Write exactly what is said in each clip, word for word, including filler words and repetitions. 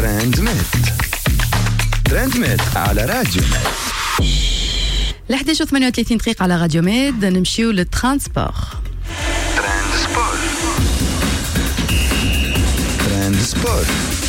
ترندميت ترندميت على راديو الأحد عشر وثمانية وثلاثين دقيقة على راديو ميد. نمشيو للترانسبور. ترندسبور ترندسبور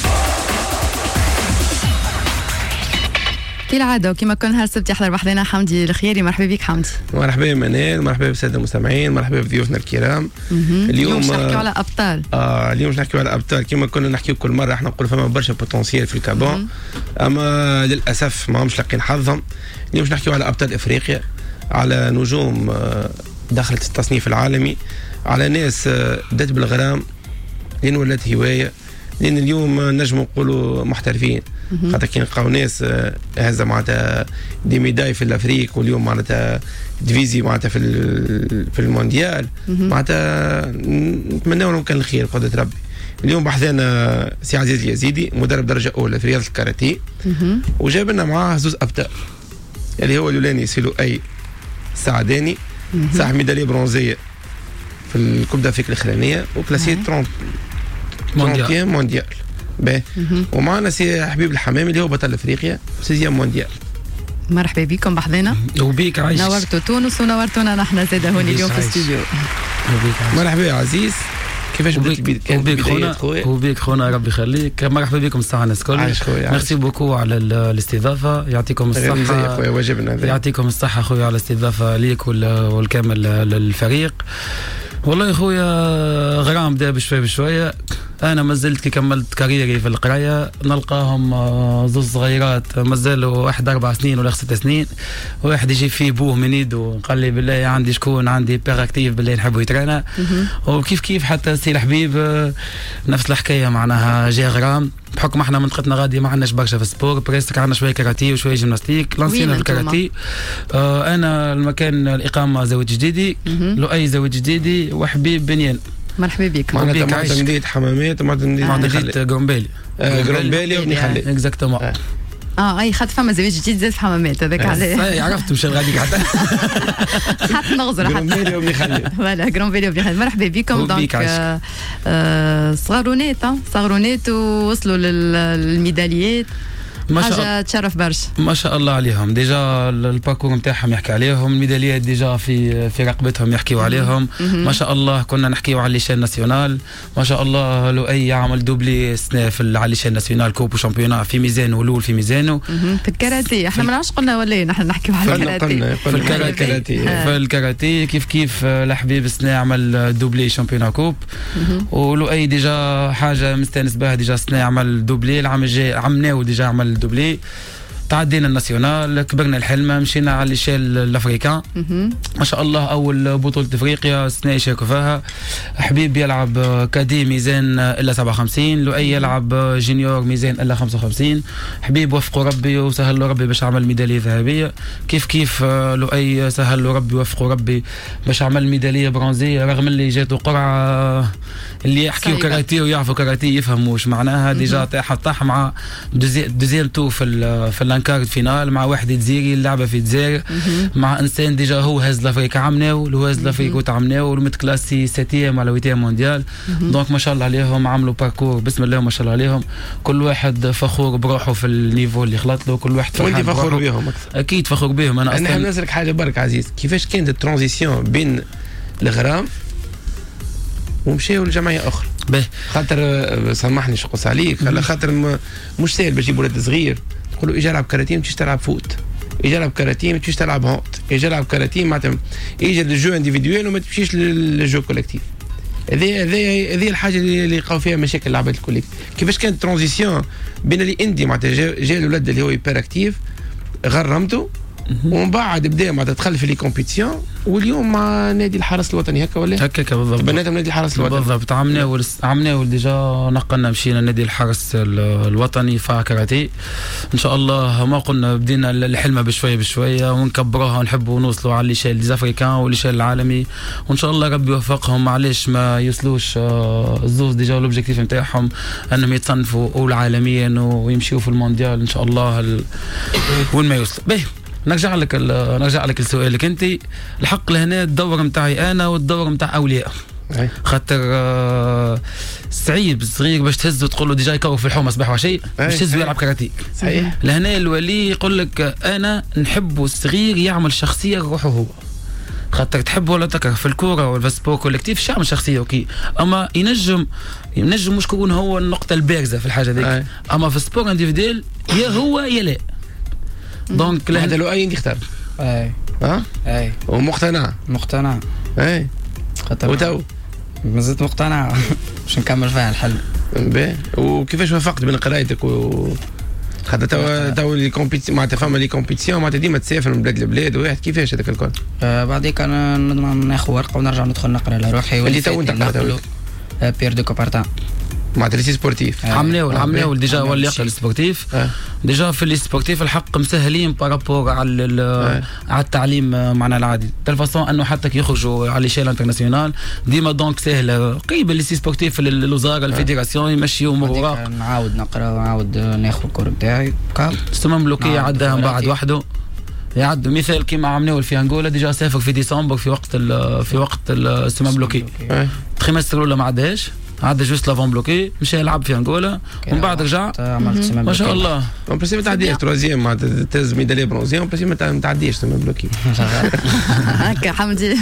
كالعادة وكما كل نهار السبت يحضر بحضنا حمدي الخياري. مرحبا بك حمدي. مرحبا منال، مرحبا بالساده المستمعين، مرحبا بضيوفنا الكرام. اليوم باش نحكيو على ابطال. اه اليوم باش نحكيو على ابطال كما كنا نحكيو كل مره. احنا نقول فما برشا بوتنسيال في الكابون، اما للاسف ما همش لاقين حظهم. اليوم باش نحكيو على ابطال افريقيا، على نجوم دخلت التصنيف العالمي، على ناس بدات بالغرام لين ولات هوايه، لان اليوم نجم نقولوا محترفين. خاطر كي نلقاو ناس هذا معناتها دي ميداي في الافريق، واليوم معناتها ديفيزي معناتها في في المونديال، معناتها نتمناو لهم كان الخير بقدرة ربي. اليوم بحثنا سي عزيز يزيدي، مدرب درجه اولى في رياضه الكاراتيه، وجاب لنا معاه زوز ابطال اللي هو الاولاني سي لؤي السعداني، صاحب ميداليه برونزيه في الكوب دافريك الاخرانيه، وكلاسيه ثلاثين مونديال مونديال باهي. ومعنا سي حبيب الحمامي اللي هو بطل افريقيا سيزيام مونديال. مرحبا بكم بحضنا وبيك عايش. نورتوا تونس ونورتونا نحن زاده هون اليوم في الاستديو. مرحبا يا عزيز، كيفاش بديت وبيك خونا وبيك خونا ربي يخليك. مرحبا بكم الساعه الناس الكل. ميرسي بوكو على الاستضافه، يعطيكم الصحه. خويا واجبنا يعطيكم الصحه خويا على الاستضافه ليك والكامل الفريق. والله يا خويا غرام بدا بشوي بشويه. انا ما زلت كي كملت كاريري في القرايه نلقاهم زوج صغيرات مازالوا واحد اربع سنين ولا ست سنين، واحد يجي فيه بوه من يده قال لي بالله عندي شكون عندي بير اكتيف بالله نحبوا يترانا. وكيف كيف حتى سي الحبيب نفس الحكايه معناها جا غرام. بحكم احنا منطقتنا غادي ما عندناش برشا في السبور، بريسك عندنا شويه كاراتيه وشويه جيمناستيك. لانسينا في الكاراتيه. آه انا المكان الاقامه زاويه جديدي، لؤي زاويه جديدي، وحبيب بنيان. مرحبا بك. معناتها معناتها مدينة حمامات ومعناتها مدينة غرومبيلي غرومبيلي وبني خليل. اكزاكتومون. اه اي خاطر فما زواج جديد زاد في حمامات هذاك عليه. عرفت مشى غاديك حتى حتى نغزر حتى غرومبيلي وبني خليل. فوالا غرومبيلي وبني خليل. مرحبا بكم. دونك صغارونات صغارونات ووصلوا للميداليات، ما شاء الله تشرف برشا ما شاء الله عليهم. ديجا الباركور نتاعهم يحكي عليهم، الميداليات ديجا في في رقبتهم يحكيوا عليهم. ما شاء الله كنا نحكيوا على ليشين ناسيونال. ما شاء الله لؤي يعمل دوبلي سنه في على ليشين ناسيونال كوب وشامبيونا في ميزانه ولول في ميزانه. في الكاراتيه احنا ما نعرفش قلنا ولا نحن نحكيوا على الكاراتيه. في الكاراتيه في الكاراتيه كيف كيف الحبيب سنه عمل دوبلي شامبيونا كوب، ولؤي ديجا حاجه مستانس بها ديجا سنه عمل دوبلي. العام الجاي عملناه ديجا عمل دوبلي. تعدينا الناسيونال، كبرنا الحلمة، مشينا على ليشيل الافريكان. ما شاء الله اول بطولة افريقيا السنة يشاركوا فيها. حبيب يلعب كادي ميزان الا سبعة وخمسين، لؤي يلعب جونيور ميزان الا خمسة وخمسين. حبيب وفقوا ربي وسهل له ربي باش عمل ميدالية ذهبية. كيف كيف لؤي سهل له ربي وفقوا ربي باش عمل ميدالية برونزية، رغم اللي جاته قرعة اللي يحكيوا كاراتيه ويعرفوا كاراتيه يفهموا واش معناها. ديجا طاح طاح مع دوزيام تو في في كارت فينال مع واحد جزيري اللعبه في الجزائر، مع انسان ديجا هو هز الافريقيا عمناو اللي هو هز الافريقيا وتعمناو المتكلاسي ساتيام على ويتيام مونديال. دونك ما شاء الله عليهم عملوا باركور بسم الله ما شاء الله عليهم. كل واحد فخور بروحه في النيفو اللي خلط له، كل واحد وانت فخور بهم اكثر. اكيد فخور بهم. انا اصلا انا نسالك حاجه برك عزيز، كيفاش كانت الترانزيسيون بين الغرام ومشاو لجمعيه اخرى؟ باهي خاطر سامحني شقص عليك، على خاطر مش سهل باش يجيب ولد صغير تقولوا اجي العب كاراتيه ما تجيش تلعب فوت، اجي العب كاراتيه ما تجيش تلعب هونت، اجي العب كاراتيه معناتها يجي للجو انديفيدويل وما تمشيش للجو كولكتيف. هذه هذه هذه الحاجه اللي يلقاو فيها مشاكل العباد الكوليكتيف. كيفاش كانت ترانزيسيون بين اللي انت معناتها جا الولد اللي هو هيبر اكتيف غرمته ومن بعد بدا معناتها دخل في لي كومبيتيسيون، واليوم مع نادي الحرس الوطني هكا ولا هكاك بالضبط بناتهم نادي الحرس الوطني بالضبط. عملناه عملناه ديجا نقلنا مشينا نادي الحرس الوطني فا كاراتيه. ان شاء الله ما قلنا بدينا الحلمه بشويه بشويه ونكبروها ونحبوا نوصلوا على ليشيل دي افريكان وليشيل العالمي، وان شاء الله ربي يوفقهم. معليش ما يوصلوش الزوز ديجا الاوبجيكتيف نتاعهم انهم يتصنفوا اول عالميا ويمشيوا في المونديال ان شاء الله ال... وين ما يوصلوا. باهي نرجع لك نرجع لك لسؤالك انت. الحق لهنا الدور نتاعي انا والدور نتاع اولياء. خاطر آه صعيب صغير باش تهز وتقول له ديجا يكوف في الحومه صباح وعشي باش تهز ويلعب كاراتيه. صحيح. لهنا الولي يقول لك انا نحبه الصغير يعمل شخصيه روحه هو، خاطر تحب ولا تكره في الكوره ولا في السبور كولكتيف شي يعمل شخصيه اوكي، اما ينجم ينجم مش يكون هو النقطه البارزه في الحاجه ذيك، اما في السبور انديفيديل يا هو يا لا. دونك هذا لو اي يختار. اي ها اي ومقتنع مقتنع اي وتو مازلت مقتنع باش نكمل فيها الحل. باهي. وكيفاش وفقت بين قرايتك و خاطر توا توا لي كومبيتيسيون معناتها فما لي كومبيتيسيون معناتها ديما تسافر من بلاد لبلاد واحد كيفاش هذاك الكل؟ آه بعديك انا ناخذ ورقه ونرجع ندخل نقرا لروحي. اللي تو انت قرات بيير دو كوبارتان معناتها لي سبورتيف عملوا عملوا ديجا ولي يقرا السبورتيف ديجا في لي سبورتيف الحق مسهلين بارابور على على التعليم معنا العادي تلفاسون انه حتى كي يخرجوا على ليشيل انترناسيونال ديما دونك سهله قريبه لي سبورتيف الوزاره الفيدراسيون يمشيوا اوراق. نعاود نقرا ونعاود ناخذ الكور نتاعي سمم بلوكي عداها من بعد وحده يعدوا مثال كيما عملوا في انغولا ديجا سافر في ديسمبر في وقت في وقت السمم بلوكي تخيمستر الاولى ما عداش عاد جوست لافون بلوكي مشى يلعب في انغولا ومن بعد رجع ما شاء الله. اون بريسي ما تعديش تروزيام معناتها تهز ميداليه برونزيه اون بريسي ما تعديش سما بلوكي هكا حمدي.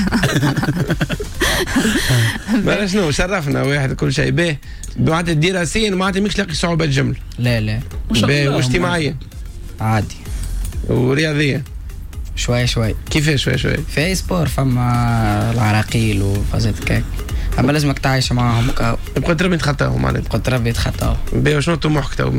ما شنو شرفنا واحد كل شيء باهي معناتها دراسيا معناتها ماكش لاقي صعوبات جمل. لا لا باهي واجتماعيا عادي ورياضيا شوي شوي. كيفاش شوي شوي؟ في سبور فما العراقيل وفازات كاك اما لازمك تعيش معاهم. تبقى تربي تخطاهم معناتها تبقى تربي تخطاهم. باهي شنو طموحك تو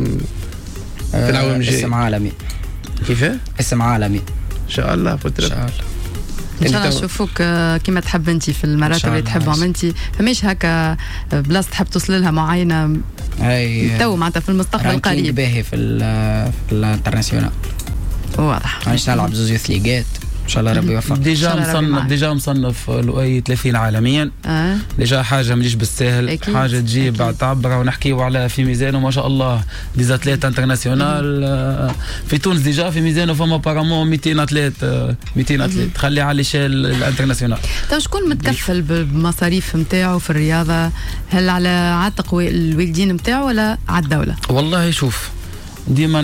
في العوام الجاي؟ اسم عالمي. كيفاه؟ اسم عالمي ان شاء الله فترة. ان شاء الله ان شاء الله نشوفوك كيما تحب انت في المراتب اللي تحبهم انت. فماش هكا بلاصه تحب توصل لها معينه اي تو معناتها في المستقبل القريب باهي في في الانترناسيونال واضح. مانيش نلعب زوز يوث ليغات ان شاء الله ربي يوفق. ديجا مصنف ديجا مصنف لؤي ثلاثين عالميا آه. ديجا حاجه مليش بالساهل أكيد. حاجه تجيب بعد تعبر ونحكيو على في ميزانه ما شاء الله دي اتليت انترناسيونال آه في تونس ديجا في ميزانه فما بارامون مئتين اتليت آه مئتين اتليت خلي على ليشيل الانترناسيونال. طيب شكون متكفل بالمصاريف نتاعو في الرياضه؟ هل على عاتق الوالدين نتاعو ولا على الدوله؟ والله شوف ديما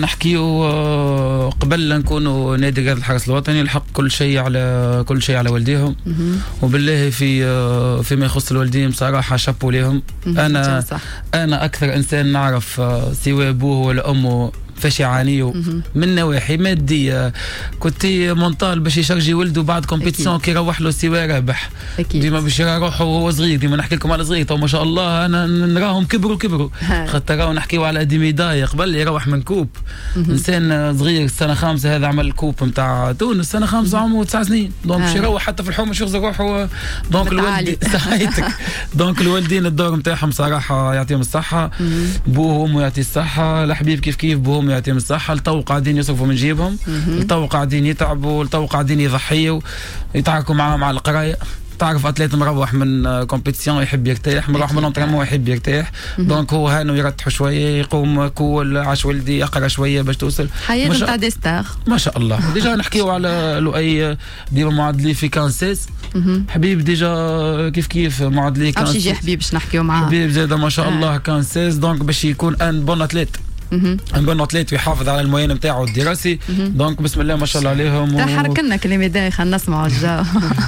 نحكيو قبل لا نكونوا نادي رياض الحرس الوطني الحق كل شيء على كل شيء على والديهم وبالله في فيما يخص الوالدين بصراحه شابوا لهم. انا انا اكثر انسان نعرف سواء ابوه ولا امه فاش يعانيوا من نواحي ماديه كنت منطال باش يشرجي ولده بعد كومبيتيسيون كي يروح له سوا رابح ديما باش يروحوا وهو صغير. ديما نحكي لكم على صغير تو ما شاء الله انا نراهم كبروا كبروا خاطر راهو نحكيو على دي ميداي قبل يروح من كوب انسان صغير السنه خامسه هذا عمل الكوب نتاع تونس السنه خامسه عمره تسع سنين دونك باش يروح حتى في الحومه يشغل روحه دونك الوالدين صحيتك دونك الوالدين الدور نتاعهم صراحه يعطيهم الصحه بوه وامه يعطي الصحه الحبيب كيف كيف بوهم يعطيهم الصحه التو قاعدين يصرفوا من جيبهم التو قاعدين يتعبوا التو قاعدين يضحيوا يتعاركوا معاهم على القرايه. تعرف اتليت مروح من كومبيتيسيون يحب يرتاح مروح من انطريمون يحب يرتاح دونك هو هانو يرتحوا شويه يقوم كول عاش ولدي يقرا شويه باش توصل حياه نتاع ديستار ما شاء الله. ديجا نحكيو على لؤي ديما معادلي في كانسيس حبيب ديجا كيف كيف معادلي كانسيس يجي حبيب باش نحكيو معاه حبيب زاد ما شاء الله كانسيس دونك باش يكون ان بون اتليت ان بون اتليت ويحافظ على الموين نتاعو الدراسي دونك بسم الله ما شاء الله عليهم. تحرك لنا كلمه داي خلينا نسمعوا الجو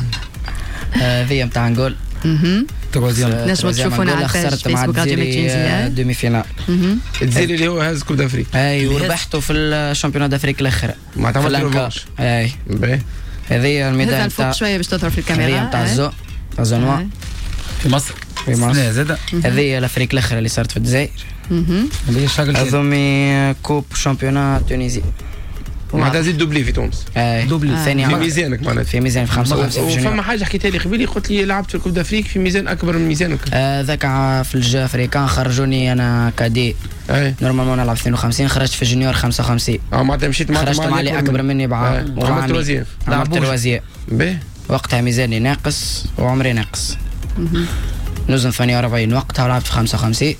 هذه نتاع نقول تروازيام نجموا تشوفونا على خسرت مع الجزائر دومي فينال الجزائر اللي هو هاز كوب دافريك اي وربحتوا في الشامبيون دافريك الاخر ما تعملش ريفانش اي هذه الميدان تاع شويه باش تظهر في الكاميرا هذه نتاع الزو تاع زنوا في مصر في مصر زاد هذه الافريك الاخر اللي صارت في الجزائر اللي شغل هذومي كوب شامبيونات تونيزي معناتها زيد دوبلي في تونس اي دوبلي ثاني في ميزانك معناتها في ميزان في خمسة وخمسين في فما حاجه حكيتها لي قبيلي قلت لي لعبت في الكوب دافريك في ميزان اكبر من ميزانك ذاك في الجا افريكان خرجوني انا كادي اي نورمالمون نلعب اثنين وخمسين خرجت في جونيور خمسة وخمسين اه معناتها مشيت مع خرجت مع اللي اكبر مني بعام عملت تروازيام عملت تروازيام باهي وقتها ميزاني ناقص وعمري ناقص نوزن ثمانية وأربعين وقتها لعبت في خمسة وخمسين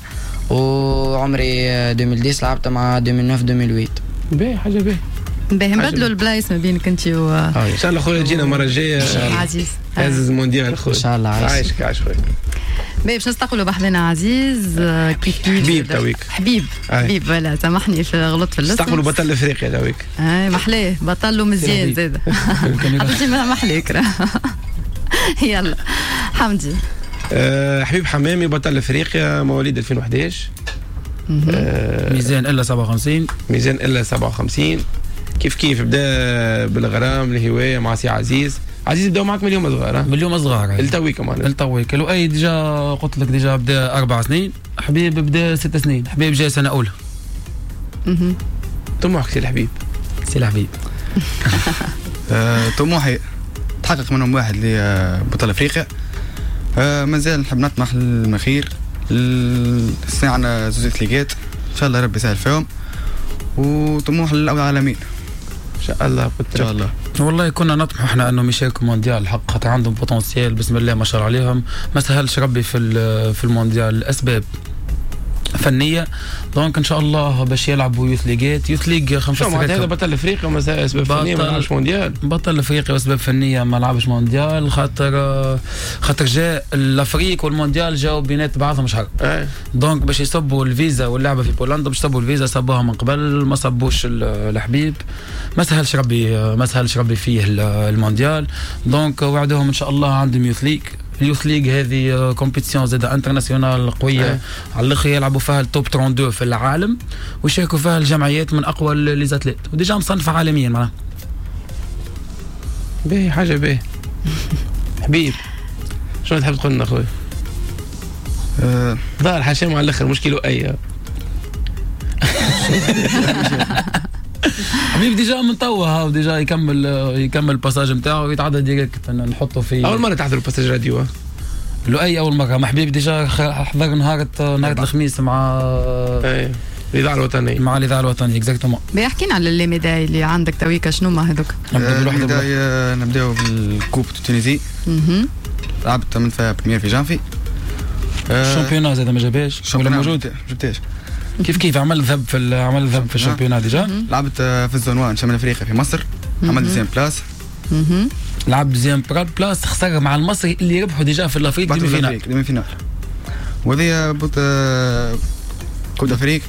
وعمري ألفين وعشرة لعبت مع ألفين وتسعة ألفين وثمانية. باهي حاجه باهي باهي نبدلوا البلايص ما بينك انت و ان شاء الله خويا تجينا المره الجايه عزيز عزيز مونديال خويا ان شاء الله عايشك عايش خويا. باش نستقبلوا بحذنا عزيز كيف كيف حبيب تويك حبيب حبيب ولا سامحني في غلط في الاسم نستقبلوا بطل افريقيا تويك اي محلاه بطل ومزيان زاد حبيبتي محليك يلا حمدي أه حبيب حمامي بطل افريقيا مواليد ألفين وأحد عشر أه ميزان الا سبعة وخمسين ميزان الا سبعة وخمسين كيف كيف بدا بالغرام الهوايه مع سي عزيز عزيز بداو معك من اليوم صغار من اليوم صغار التوي كمان التوي لو اي ديجا قلت لك ديجا بدا اربع سنين حبيب بدا ست سنين حبيب جاي سنه اولى اها طموحك سي الحبيب سي الحبيب طموحي تحقق منهم واحد لبطل افريقيا مازال نحب نطمح للمخير السنه عندنا زوز ليغات ان شاء الله ربي يسهل فيهم وطموح للاول العالمين ان شاء الله ان شاء الله. والله كنا نطمح احنا انهم يشاركوا مونديال الحق خاطر عندهم بوتنسيال بسم الله ما شاء الله عليهم ما سهلش ربي في في المونديال الاسباب فنيه دونك ان شاء الله باش يلعبوا يوث ليغات يوث ليغ خمسة سنوات هذا بطل افريقيا وما اسباب فنيه ما لعبش مونديال بطل افريقيا واسباب فنيه ما لعبش مونديال خاطر خاطر جاء الافريق والمونديال جاوا بينات بعضهم شهر أه. دونك باش يصبوا الفيزا واللعبه في بولندا باش يصبوا الفيزا صبوها من قبل ما صبوش الحبيب ما سهلش ربي ما سهلش ربي فيه المونديال دونك وعدهم ان شاء الله عندهم يوث ليغ اليوث ليغ هذه كومبيتيسيون زاد انترناسيونال قويه أه. على الاخر يلعبوا فيها التوب اثنين وثلاثين في العالم ويشاركوا فيها الجمعيات من اقوى لي زاتليت وديجا مصنفه عالميا معناها باهي حاجه باهي حبيب شنو تحب تقول لنا اخويا؟ أه ظهر حشام على الاخر مشكله اي حبيب ديجا من توا هاو ديجا يكمل يكمل الباساج نتاعو ويتعدى ديريكت نحطه في اول مره تحضر الباساج راديو لو اي اول مره ما حبيب ديجا حضر نهار نهار الخميس مع اي الاذاعه الوطنيه مع الاذاعه الوطنيه اكزاكتومون بيحكينا على لي ميداي اللي عندك تويكا شنو ما هذوك الميداي نبداو بالكوب التونسي اها لعبت من فيها بريمير في جانفي الشامبيونات زاد ما جابهاش ولا موجود جبتهاش كيف كيف عمل ذهب في عمل ذهب في الشامبيونات ديجا لعبت في الزون واحد شمال افريقيا في مصر عمل ديزيام بلاس لعب ديزيام بلاس خسر مع المصري اللي ربحوا ديجا في الافريق ديمي فينال ديمي فينال وهذه بوت كوب افريق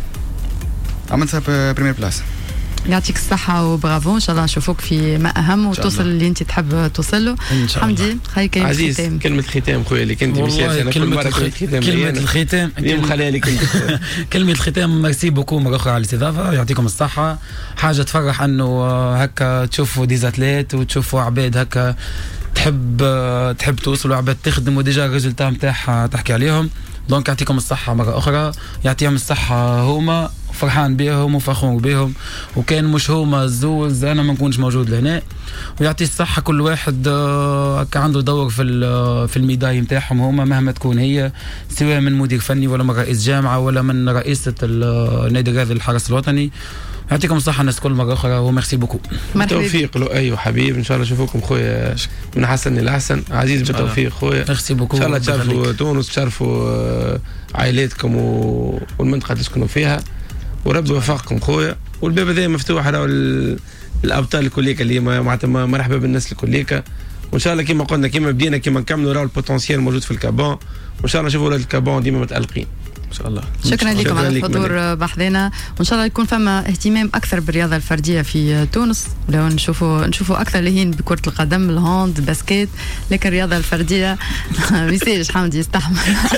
عملتها بريمير بلاس يعطيك الصحة وبرافو إن شاء الله نشوفوك في ما أهم وتوصل اللي أنت تحب توصل له. حمدي خلي كلمة عزيز الختام. كلمة ختام خويا اللي كنت مسير أنا كل مرة كلمة ختام كلمة الختام اليوم خليها لك أنت. كلمة الختام ميرسي بوكو مرة أخرى على الاستضافة يعطيكم الصحة حاجة تفرح أنه هكا تشوفوا ديزاتليت وتشوفوا عباد هكا تحب تحب توصلوا عباد تخدموا ديجا الريزلتا نتاعها تحكي عليهم دونك يعطيكم الصحة مرة أخرى يعطيهم الصحة هما فرحان بهم وفخور بهم وكان مش هما الزوز أنا ما نكونش موجود لهنا ويعطي الصحة كل واحد كان عنده دور في في الميداي نتاعهم هما مهما تكون هي سواء من مدير فني ولا من رئيس جامعة ولا من رئيسة النادي الرياضي للحرس الوطني يعطيكم الصحة الناس كل مرة أخرى وميرسي بوكو بالتوفيق لؤي وحبيب إن شاء الله نشوفكم خويا من حسن لأحسن عزيز بالتوفيق خويا ميرسي بوكو إن شاء الله تشرفوا تونس تشرفوا عائلاتكم والمنطقة اللي تسكنوا فيها ورب يوفقكم خويا والباب هذا مفتوح راهو الأبطال الكليكا اللي معناتها مرحبا بالناس الكليكا وإن شاء الله كما قلنا كما بدينا كما نكملوا راهو البوتنسيال موجود في الكابون وإن شاء الله نشوفوا ولاد الكابون ديما متألقين ان شاء الله. شكرا لكم على الحضور بحذنا وان شاء الله يكون فما اهتمام اكثر بالرياضه الفرديه في تونس ولو نشوفوا نشوفوا اكثر لهين بكره القدم الهاند باسكيت لكن الرياضه الفرديه ما يصيرش حمدي يستحمل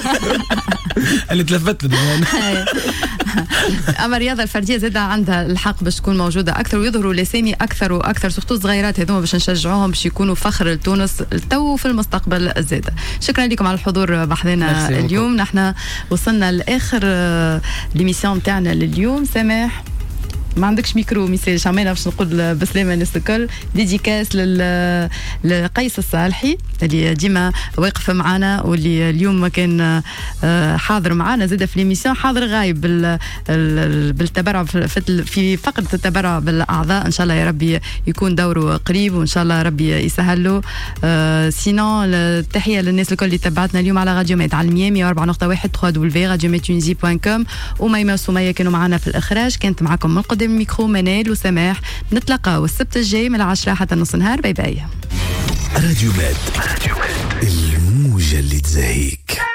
اللي تلفت اما الرياضه الفرديه زاد عندها الحق باش تكون موجوده اكثر ويظهروا الاسامي اكثر واكثر سورتو الصغيرات هذوما باش نشجعوهم باش يكونوا فخر لتونس التو في المستقبل الزاد. شكرا لكم على الحضور بحذنا اليوم نحن وصلنا اخر ليميسيون تاعنا لليوم. سامح ما عندكش ميكرو ميساج عمالة باش نقول بسلامة الناس الكل ديديكاس لل لقيس الصالحي اللي ديما واقف معنا واللي اليوم كان حاضر معنا زاد في ليميسيون حاضر غايب بالتبرع في فقرة التبرع بالاعضاء ان شاء الله يا ربي يكون دوره قريب وان شاء الله ربي يسهل له. سينون التحية للناس الكل اللي تبعتنا اليوم على راديو ميت على المية مية وأربعة نقطة واحد دبليو دبليو راديو ميت تونيزي دوت كوم وميمة وسمية كانوا معنا في الاخراج كانت معكم من قدام الميكرو منال وسماح. نتلاقاو السبت الجاي من العشرة حتى نص نهار. باي باي. راديو ميت الموجة. الحاجة اللي تزهيك.